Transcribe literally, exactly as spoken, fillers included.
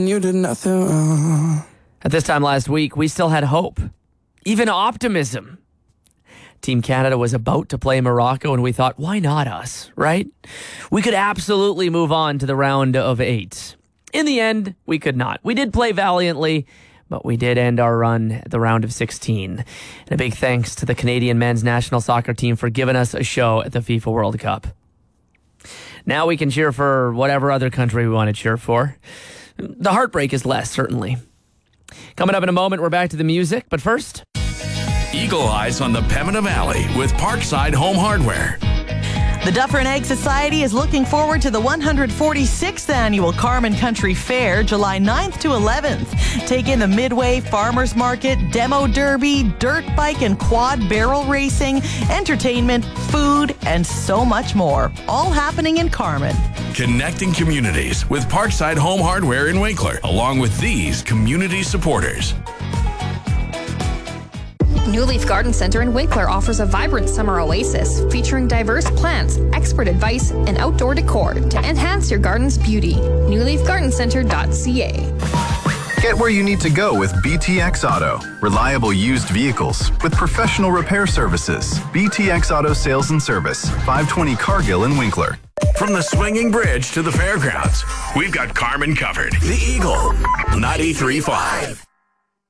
You did nothing wrong. At this time last week, we still had hope, even optimism. Team Canada was about to play Morocco, and we thought, why not us, right? We could absolutely move on to the round of eight. In the end, we could not. We did play valiantly, but we did end our run at the round of sixteen. And a big thanks to the Canadian men's national soccer team for giving us a show at the FIFA World Cup. Now we can cheer for whatever other country we want to cheer for. The heartbreak is less, certainly. Coming up in a moment, we're back to the music, but first... Eagle Eyes on the Pembina Valley with Parkside Home Hardware. The Dufferin Egg Society is looking forward to the one hundred forty-sixth Annual Carman Country Fair, July ninth to eleventh. Take in the Midway Farmers Market, Demo Derby, dirt bike and quad barrel racing, entertainment, food, and so much more. All happening in Carman. Connecting communities with Parkside Home Hardware in Winkler, along with these community supporters. New Leaf Garden Center in Winkler offers a vibrant summer oasis featuring diverse plants, expert advice, and outdoor decor to enhance your garden's beauty. new leaf garden center dot c a. Get where you need to go with B T X Auto. Reliable used vehicles with professional repair services. B T X Auto Sales and Service, five twenty Cargill in Winkler. From the swinging bridge to the fairgrounds, we've got Carman covered. The Eagle, ninety-three point five.